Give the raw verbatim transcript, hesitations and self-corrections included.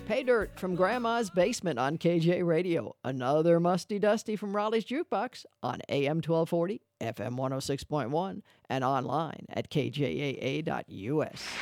Pay Dirt from Grandma's Basement on K J Radio. Another Musty Dusty from Raleigh's Jukebox on A M twelve forty, F M one oh six point one, and online at K J A A dot U S.